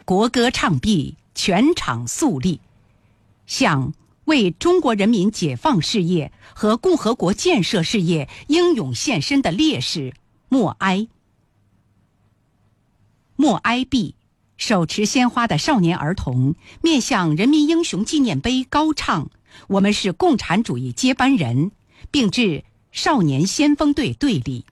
国歌唱毕，全场肃立，向为中国人民解放事业和共和国建设事业英勇献身的烈士默哀。默哀毕，手持鲜花的少年儿童面向人民英雄纪念碑高唱“我们是共产主义接班人”，并致少年先锋队队礼。